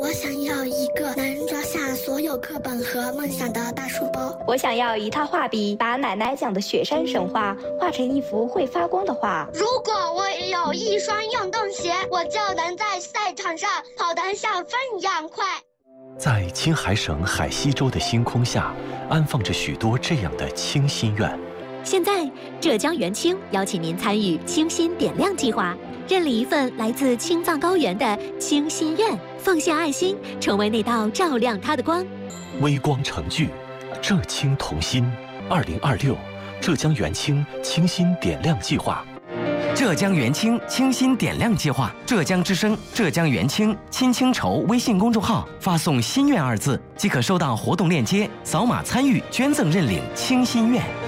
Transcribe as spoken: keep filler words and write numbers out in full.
我想要一个能装下所有课本和梦想的大书包。 我想要一套画笔，把奶奶讲的雪山神话画成一幅会发光的画。 如果我有一双运动鞋，我就能在赛场上跑得像风一样快。 在青海省海西州的星空下，安放着许多这样的清心愿。 现在，浙江元清邀请您参与清心点亮计划，认领一份来自青藏高原的清心愿，奉献爱心，成为那道照亮它的光。 微光成炬，浙青同心。二零二六，浙江元清清心点亮计划。 浙江元清清心点亮计划，浙江之声、浙江元清亲清筹微信公众号发送“心愿”二字，即可收到活动链接，扫码参与捐赠认领清心愿。